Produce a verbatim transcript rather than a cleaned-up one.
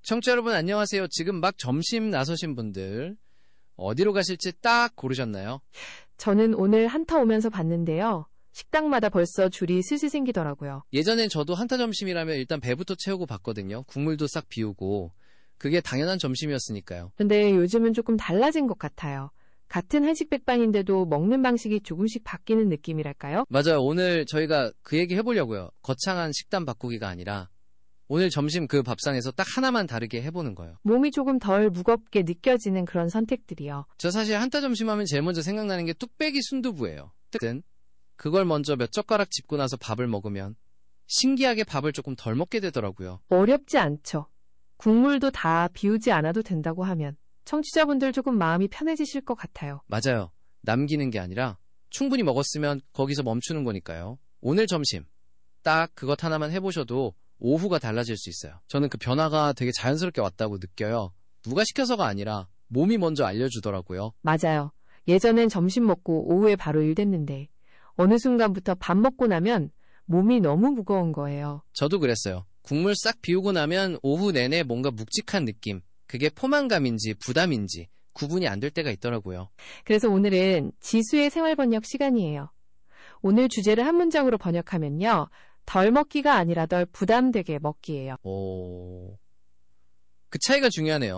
청취자 여러분 안녕하세요. 지금 막 점심 나서신 분들 어디로 가실지 딱 고르셨나요? 저는 오늘 한타 오면서 봤는데요. 식당마다 벌써 줄이 슬슬 생기더라고요. 예전엔 저도 한타 점심이라면 일단 배부터 채우고 봤거든요. 국물도 싹 비우고. 그게 당연한 점심이었으니까요. 근데 요즘은 조금 달라진 것 같아요. 같은 한식 백반인데도 먹는 방식이 조금씩 바뀌는 느낌이랄까요? 맞아요. 오늘 저희가 그 얘기 해보려고요. 거창한 식단 바꾸기가 아니라 오늘 점심 그 밥상에서 딱 하나만 다르게 해보는 거예요. 몸이 조금 덜 무겁게 느껴지는 그런 선택들이요. 저 사실 한타 점심하면 제일 먼저 생각나는 게 뚝배기 순두부예요. 뜻은 그걸 먼저 몇 젓가락 짚고 나서 밥을 먹으면 신기하게 밥을 조금 덜 먹게 되더라고요. 어렵지 않죠. 국물도 다 비우지 않아도 된다고 하면 청취자분들 조금 마음이 편해지실 것 같아요. 맞아요. 남기는 게 아니라 충분히 먹었으면 거기서 멈추는 거니까요. 오늘 점심 딱 그것 하나만 해보셔도 오후가 달라질 수 있어요. 저는 그 변화가 되게 자연스럽게 왔다고 느껴요. 누가 시켜서가 아니라 몸이 먼저 알려주더라고요. 맞아요. 예전엔 점심 먹고 오후에 바로 일 됐는데 어느 순간부터 밥 먹고 나면 몸이 너무 무거운 거예요. 저도 그랬어요. 국물 싹 비우고 나면 오후 내내 뭔가 묵직한 느낌. 그게 포만감인지 부담인지 구분이 안 될 때가 있더라고요. 그래서 오늘은 지수의 생활번역 시간이에요. 오늘 주제를 한 문장으로 번역하면요. 덜 먹기가 아니라 덜 부담되게 먹기예요. 오... 그 차이가 중요하네요.